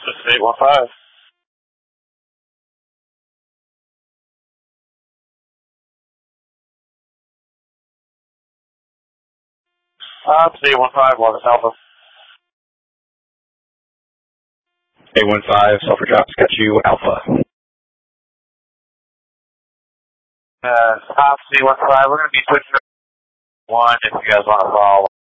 815. It's 815, London Alpha. 815, Sulphur Drops, got you, Alpha. Stop C15, we're going to be switching to 1 if you guys want to follow.